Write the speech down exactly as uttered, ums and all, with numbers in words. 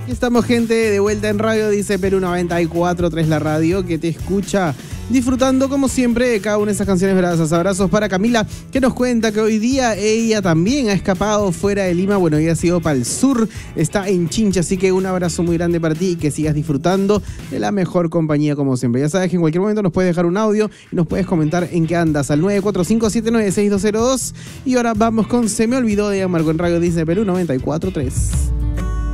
Aquí estamos, gente, de vuelta en radio, dice Perú noventa y cuatro punto tres, la radio que te escucha, disfrutando como siempre de cada una de esas canciones brazos. Abrazos para Camila, que nos cuenta que hoy día ella también ha escapado fuera de Lima. Bueno, ella ha sido para el sur, está en Chincha, así que un abrazo muy grande para ti y que sigas disfrutando de la mejor compañía como siempre. Ya sabes que en cualquier momento nos puedes dejar un audio y nos puedes comentar en qué andas al nueve cuatro cinco siete nueve seis dos cero dos. Y ahora vamos con Se me olvidó de Marco en radio, dice Perú noventa y cuatro punto tres.